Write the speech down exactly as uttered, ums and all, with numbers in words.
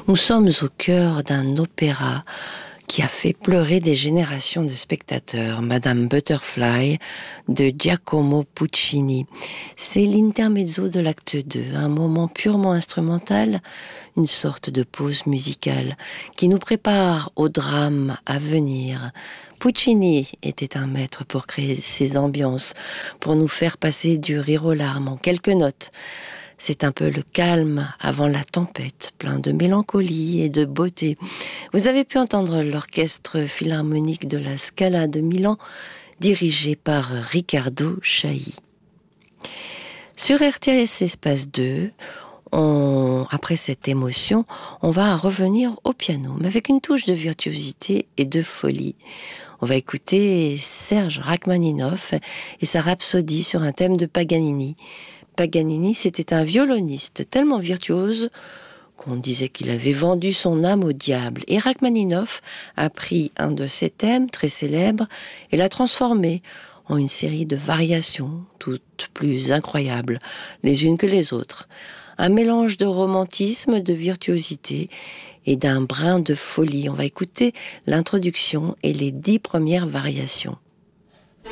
Nous sommes au cœur d'un opéra qui a fait pleurer des générations de spectateurs, Madame Butterfly de Giacomo Puccini. C'est l'intermezzo de l'acte deux, un moment purement instrumental, une sorte de pause musicale qui nous prépare au drame à venir. Puccini était un maître pour créer ces ambiances, pour nous faire passer du rire aux larmes en quelques notes. C'est un peu le calme avant la tempête, plein de mélancolie et de beauté. Vous avez pu entendre l'orchestre philharmonique de la Scala de Milan, dirigé par Riccardo Chailly. Sur R T S Espace deux, on, après cette émotion, on va revenir au piano, mais avec une touche de virtuosité et de folie. On va écouter Serge Rachmaninoff et sa rhapsodie sur un thème de Paganini. Paganini, c'était un violoniste tellement virtuose qu'on disait qu'il avait vendu son âme au diable. Et Rachmaninoff a pris un de ses thèmes très célèbres et l'a transformé en une série de variations, toutes plus incroyables, les unes que les autres. Un mélange de romantisme, de virtuosité et d'un brin de folie. On va écouter l'introduction et les dix premières variations.